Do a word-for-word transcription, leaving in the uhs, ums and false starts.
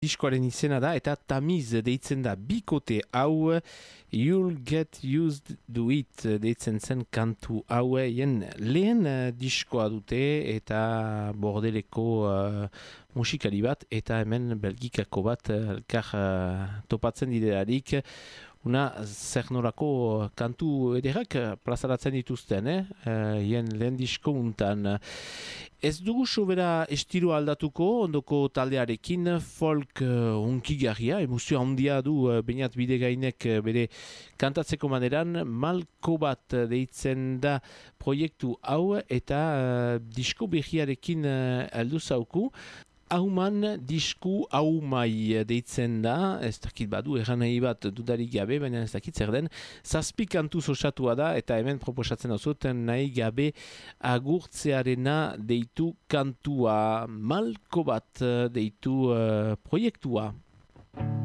Diskoaren izena da eta tamiz deitzen da bikote hau You'll Get Used to It deitzen zen kantu hauen lehen uh, diskoa dute eta bordeleko uh, musikari bat eta hemen belgikako bat uh, elkar uh, topatzen didelarik. Una zer norako kantu ederrak plazaratzen dituzten, eh? Hien lehen disko untan. Ez dugu sobera estilo aldatuko, ondoko taldearekin folk uh, unkigarria, emozio handia du uh, Beñat Bidegainek uh, bere kantatzeko maneran, malko bat deitzen da proiektu hau eta uh, disko berriarekin uh, aldu zauku. Hauman disku haumai deitzen da, ez dakit badu erran nahi bat dudarik gabe, baina ez dakit zer den, zazpi kantuz osatua da eta hemen proposatzen dozut nahi gabe agurtzearena deitu kantua, malko bat deitu uh, proiektua.